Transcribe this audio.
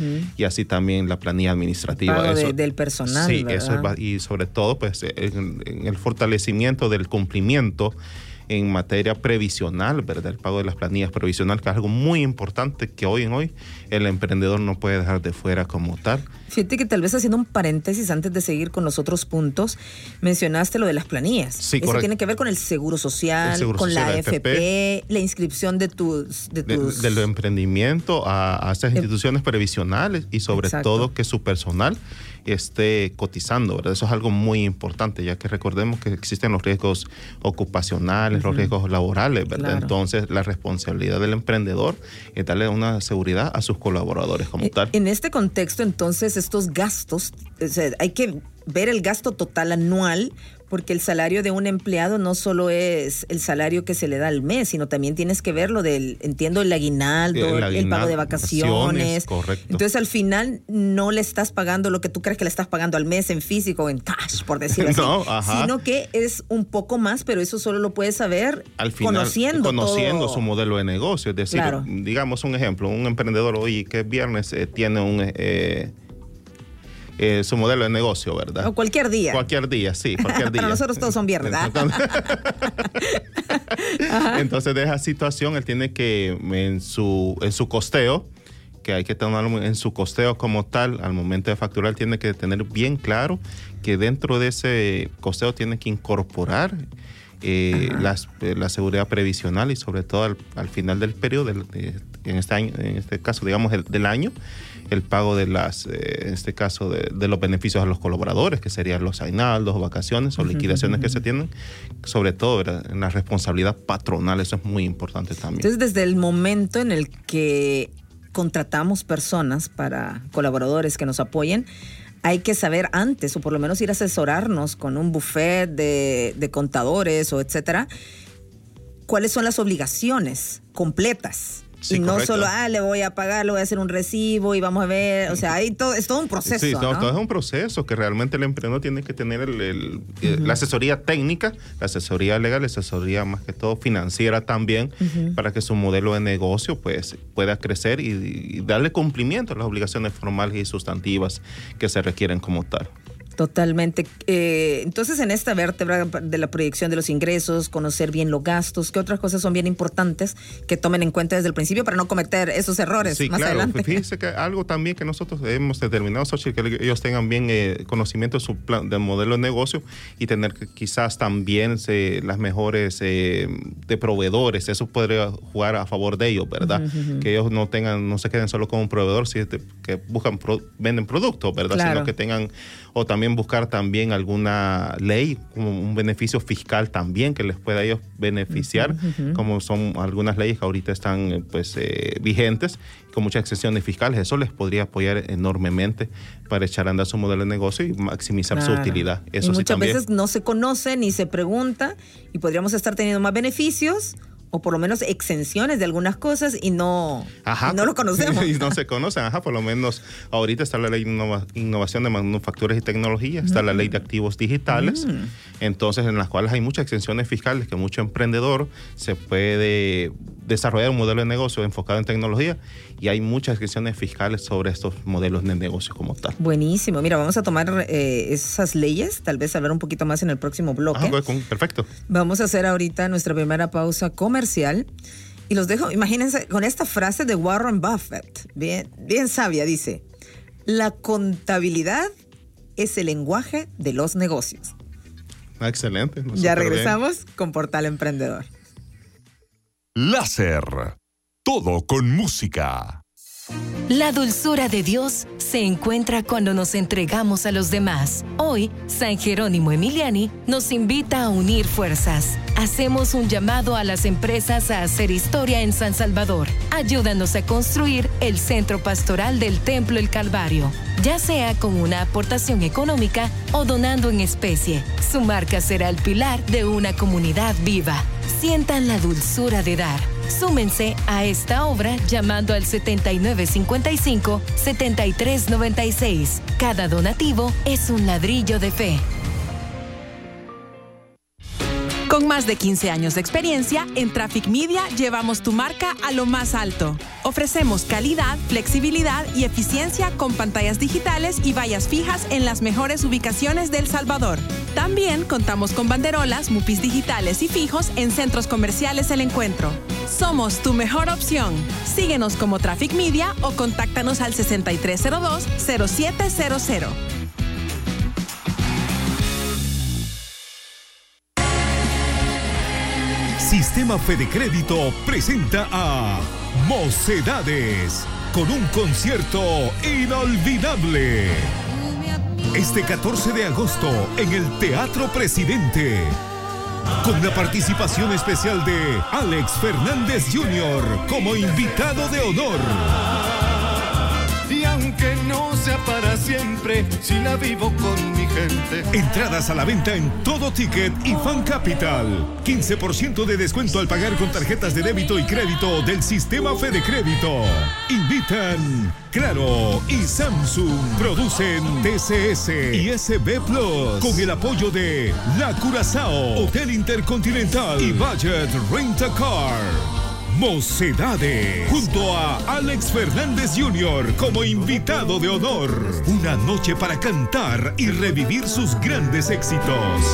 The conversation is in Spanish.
y así también la planilla administrativa. El pago eso, del personal, sí, ¿verdad? y sobre todo pues en el fortalecimiento del cumplimiento en materia previsional, ¿verdad? El pago de las planillas previsional, que es algo muy importante que hoy el emprendedor no puede dejar de fuera como tal. Fíjate que tal vez haciendo un paréntesis antes de seguir con los otros puntos, mencionaste lo de las planillas. Sí, eso correcto. Tiene que ver con el seguro social, con social, la AFP, la inscripción del emprendimiento a estas instituciones previsionales y sobre Exacto. todo que su personal esté cotizando, ¿verdad? Eso es algo muy importante, ya que recordemos que existen los riesgos ocupacionales, los riesgos laborales, ¿verdad? Claro. Entonces, la responsabilidad del emprendedor es darle una seguridad a sus colaboradores como tal. En este contexto, entonces, estos gastos, o sea, hay que ver el gasto total anual, porque el salario de un empleado no solo es el salario que se le da al mes, sino también tienes que ver lo del, entiendo, el aguinaldo, el pago de vacaciones. Correcto. Entonces, al final, no le estás pagando lo que tú crees que le estás pagando al mes en físico o en cash, por decirlo así. No, ajá. Sino que es un poco más, pero eso solo lo puedes saber al final, conociendo todo su modelo de negocio. Es decir, claro. Digamos un ejemplo, un emprendedor hoy que viernes tiene su modelo de negocio, ¿verdad? O cualquier día. Cualquier día, sí, cualquier día. Para nosotros todos son viernes, ¿verdad? Entonces, de esa situación, él tiene que, en su costeo, que hay que tenerlo en su costeo como tal, al momento de facturar, tiene que tener bien claro que dentro de ese costeo tiene que incorporar la seguridad previsional y sobre todo al final del periodo, en este caso, digamos, del año, el pago de en este caso, de los beneficios a los colaboradores, que serían los aguinaldos, vacaciones o liquidaciones que se tienen, sobre todo, ¿verdad?, en la responsabilidad patronal. Eso es muy importante también. Entonces, desde el momento en el que contratamos personas para colaboradores que nos apoyen, hay que saber antes, o por lo menos ir a asesorarnos con un buffet de contadores o etcétera, cuáles son las obligaciones completas. Sí, y no correcto. solo, le voy a pagar, le voy a hacer un recibo y vamos a ver, o sea, es todo un proceso, Sí, ¿no? todo es un proceso que realmente el emprendedor tiene que tener la asesoría técnica, la asesoría legal, la asesoría más que todo financiera también, para que su modelo de negocio pues pueda crecer y darle cumplimiento a las obligaciones formales y sustantivas que se requieren como tal. Totalmente. Entonces, en esta vértebra de la proyección de los ingresos, conocer bien los gastos, ¿qué otras cosas son bien importantes que tomen en cuenta desde el principio para no cometer esos errores más adelante? Fíjense que algo también que nosotros hemos determinado, Xochitl, que ellos tengan bien conocimiento de su plan, del modelo de negocio y tener quizás también las mejores de proveedores. Eso podría jugar a favor de ellos, ¿verdad? Que ellos no se queden solo como un proveedor, sino que venden productos, ¿verdad? Claro. Sino que tengan, o también buscar también alguna ley, como un beneficio fiscal también que les pueda a ellos beneficiar, como son algunas leyes que ahorita están vigentes, con muchas exenciones fiscales. Eso les podría apoyar enormemente para echar a andar su modelo de negocio y maximizar su utilidad. Eso y sí, muchas también veces no se conoce ni se pregunta y podríamos estar teniendo más beneficios o por lo menos exenciones de algunas cosas y no lo conocemos. Y no se conocen, por lo menos ahorita está la ley de innovación de manufacturas y tecnología, está la ley de activos digitales, entonces en las cuales hay muchas exenciones fiscales que mucho emprendedor se puede desarrollar un modelo de negocio enfocado en tecnología y hay muchas exenciones fiscales sobre estos modelos de negocio como tal. Buenísimo. Mira, vamos a tomar esas leyes, tal vez hablar un poquito más en el próximo bloque. Perfecto. Vamos a hacer ahorita nuestra primera pausa comercial y los dejo, imagínense, con esta frase de Warren Buffett, bien sabia, dice: la contabilidad es el lenguaje de los negocios. Excelente. Ya regresamos con Portal Emprendedor. Láser, todo con música. La dulzura de Dios se encuentra cuando nos entregamos a los demás. Hoy, San Jerónimo Emiliani nos invita a unir fuerzas. Hacemos un llamado a las empresas a hacer historia en San Salvador. Ayúdanos a construir el centro pastoral del Templo El Calvario, ya sea con una aportación económica o donando en especie. Su marca será el pilar de una comunidad viva. Sientan la dulzura de dar. Súmense a esta obra llamando al 7955-7396. Cada donativo es un ladrillo de fe. Con más de 15 años de experiencia, en Traffic Media llevamos tu marca a lo más alto. Ofrecemos calidad, flexibilidad y eficiencia con pantallas digitales y vallas fijas en las mejores ubicaciones de El Salvador. También contamos con banderolas, mupis digitales y fijos en centros comerciales El Encuentro. Somos tu mejor opción. Síguenos como Traffic Media o contáctanos al 6302-0700. Sistema Fede Crédito presenta a Mocedades con un concierto inolvidable. Este 14 de agosto en el Teatro Presidente, con la participación especial de Alex Fernández Jr. como invitado de honor. Y aunque no sea para siempre, si la vivo con mi gente. Entradas a la venta en Todo Ticket y Fan Capital. 15% de descuento al pagar con tarjetas de débito y crédito del Sistema Fede Crédito. Invitan Claro y Samsung. Producen TCS y SB Plus. Con el apoyo de La Curazao, Hotel Intercontinental y Budget Rent a Car. Mocedades, junto a Alex Fernández Jr. como invitado de honor. Una noche para cantar y revivir sus grandes éxitos.